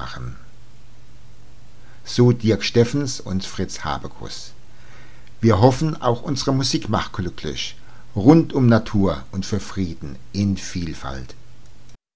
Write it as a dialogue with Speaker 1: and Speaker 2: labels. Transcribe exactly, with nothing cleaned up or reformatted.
Speaker 1: machen. So Dirk Steffens und Fritz Habekus. Wir hoffen, auch unsere Musik macht glücklich, rund um Natur und für Frieden in Vielfalt.